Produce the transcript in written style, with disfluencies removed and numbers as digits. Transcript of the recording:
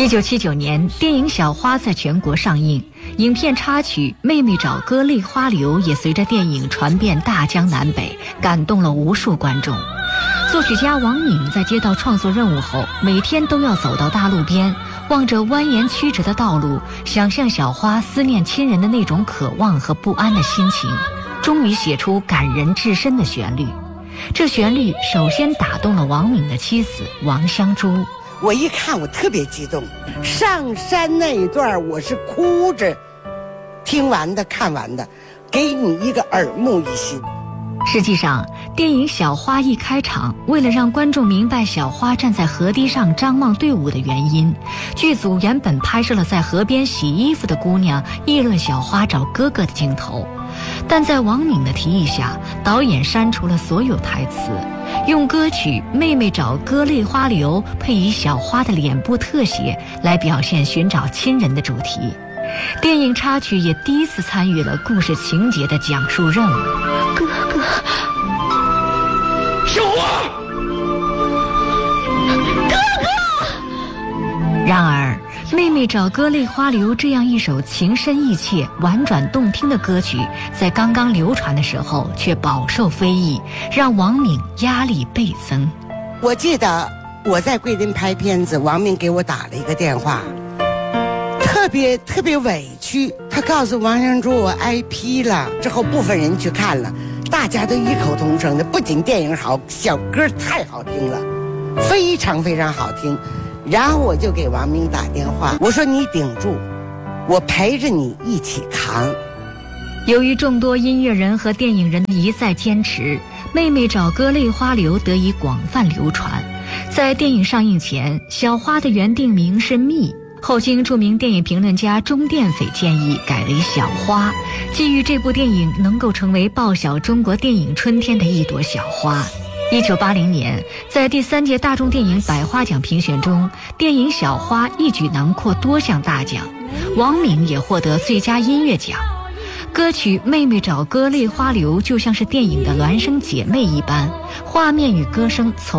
1979年，电影《小花》在全国上映，影片插曲《妹妹找哥泪花流》也随着电影传遍大江南北，感动了无数观众。作曲家王敏在接到创作任务后，每天都要走到大路边，望着蜿蜒曲折的道路，想象小花思念亲人的那种渴望和不安的心情，终于写出感人至深的旋律。这旋律首先打动了王敏的妻子王香珠。 我一看我特别激动，上山那一段我是哭着听完的看完的，给你一个耳目一新。 实际上，电影《小花》一开场，为了让观众明白小花站在河堤上张望队伍的原因，剧组原本拍摄了在河边洗衣服的姑娘议论小花找哥哥的镜头，但在王敏的提议下，导演删除了所有台词，用歌曲《妹妹找哥泪花流》配以小花的脸部特写来表现寻找亲人的主题。电影插曲也第一次参与了故事情节的讲述任务。 哥哥，小花，哥哥。 然而，妹妹找哥泪花流这样一首情深意切、婉转动听的歌曲，在刚刚流传的时候却饱受非议，让王敏压力倍增。 我记得我在桂林拍片子，王敏给我打了一个电话，特别委屈，他告诉王香珠我挨批了。之后部分人去看了，大家都异口同声的，不仅电影好，小歌太好听了，非常非常好听。然后我就给王敏打电话，我说你顶住，我陪着你一起扛。 由于众多音乐人和电影人一再坚持，妹妹找哥泪花流得以广泛流传。在电影上映前，小花的原定名是蜜，后经著名电影评论家钟殿斐建议改为小花，寄予这部电影能够成为报晓中国电影春天的一朵小花。1980年，在第3届大众电影百花奖评选中，电影《小花》一举囊括多项大奖，王敏也获得最佳音乐奖。歌曲《妹妹找哥泪花流》就像是电影的孪生姐妹一般，画面与歌声从